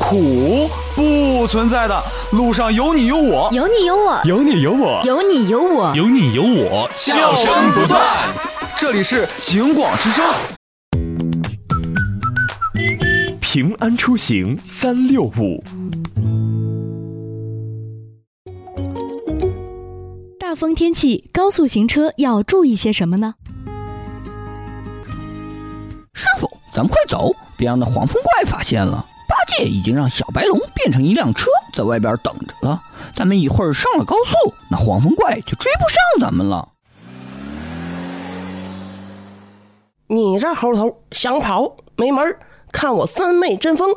苦，不存在的。路上有你有我， 有你有我， 有你有我， 有你有我， 有你有我， 笑声不断。这里是警广之声。 平安出行365。 大风天气，高速行车要注意些什么呢？ 师傅，咱们快走，别让那黄风怪发现了。八戒已经让小白龙变成一辆车在外边等着了，咱们一会儿上了高速，那黄风怪就追不上咱们了。 你这猴头想跑没门，看我三昧真风。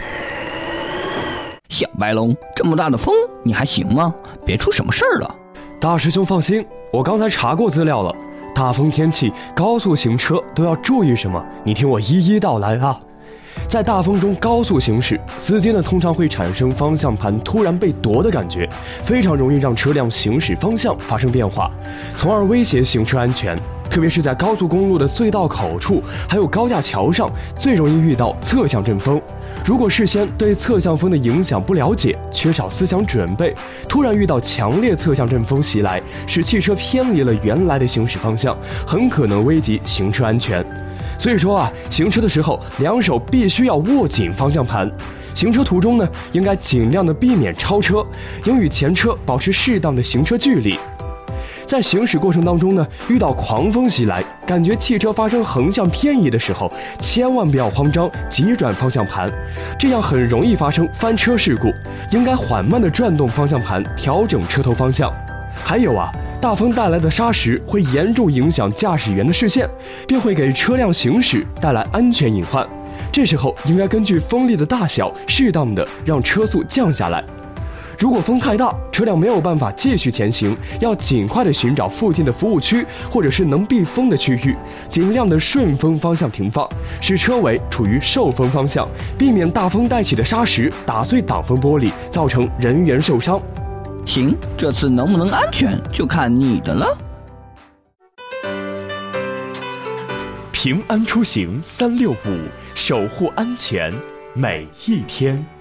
小白龙，这么大的风你还行吗？别出什么事儿了。 大师兄放心，我刚才查过资料了，大风天气高速行车都要注意什么，你听我一一道来啊。在大风中高速行驶，司机呢通常会产生方向盘突然被夺的感觉，非常容易让车辆行驶方向发生变化，从而威胁行车安全。特别是在高速公路的隧道口处，还有高架桥上，最容易遇到侧向阵风。如果事先对侧向风的影响不了解，缺少思想准备，突然遇到强烈侧向阵风袭来，使汽车偏离了原来的行驶方向，很可能危及行车安全。所以说啊，行车的时候两手必须要握紧方向盘。行车途中呢，应该尽量的避免超车，应与前车保持适当的行车距离。在行驶过程当中呢，遇到狂风袭来，感觉汽车发生横向偏移的时候，千万不要慌张，急转方向盘，这样很容易发生翻车事故。应该缓慢地转动方向盘，调整车头方向。还有啊，大风带来的沙石会严重影响驾驶员的视线，并会给车辆行驶带来安全隐患。这时候应该根据风力的大小，适当的让车速降下来。如果风太大，车辆没有办法继续前行，要尽快的寻找附近的服务区或者是能避风的区域，尽量的顺风方向停放，使车尾处于受风方向，避免大风带起的沙石打碎挡风玻璃，造成人员受伤。 行，这次能不能安全就看你的了。 平安出行365，守护安全每一天。